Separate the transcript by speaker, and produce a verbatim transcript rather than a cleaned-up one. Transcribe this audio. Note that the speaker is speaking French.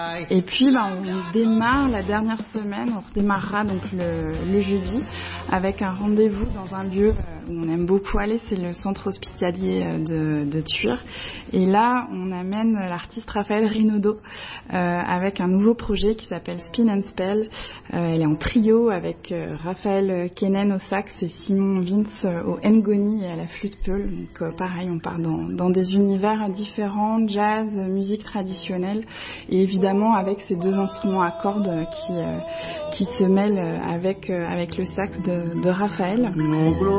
Speaker 1: Et puis bah, on démarre la dernière semaine, on redémarrera donc le, le jeudi avec un rendez-vous dans un lieu où on aime beaucoup aller, c'est le centre hospitalier de, de Thuir. Et là on amène l'artiste Raphaël Rinaudot euh, avec un nouveau projet qui s'appelle Spin and Spell. Euh, elle est en trio avec euh, Raphaël Kenen au sax et Simon Vince au ngoni et à la flûte peul. Donc euh, pareil, on part dans, dans des univers différents, jazz, musique traditionnelle et évidemment avec ces deux instruments à cordes qui, euh, qui se mêlent avec, euh, avec le sax de, de Raphaël.